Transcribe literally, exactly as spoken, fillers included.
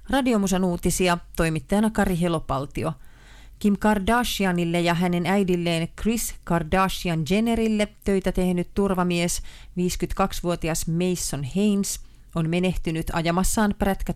Radiomusan uutisia, toimittajana Kari Helopaltio. Kim Kardashianille ja hänen äidilleen Kris Kardashian Jennerille töitä tehnyt turvamies, viisikymmentäkaksivuotias Mason Haynes, on menehtynyt ajamassaan prätkä